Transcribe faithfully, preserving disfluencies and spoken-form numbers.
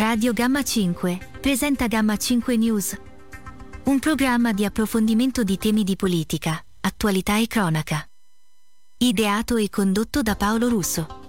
Radio Gamma cinque presenta Gamma cinque News, un programma di approfondimento di temi di politica, attualità e cronaca. Ideato e condotto da Paolo Russo.